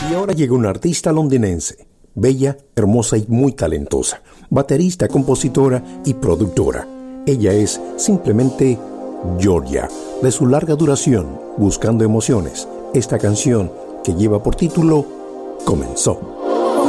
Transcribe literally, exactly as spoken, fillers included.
Y ahora llega una artista londinense, bella, hermosa y muy talentosa, baterista, compositora y productora. Ella es simplemente Georgia, de su larga duración, Buscando Emociones, esta canción que lleva por título Comenzó.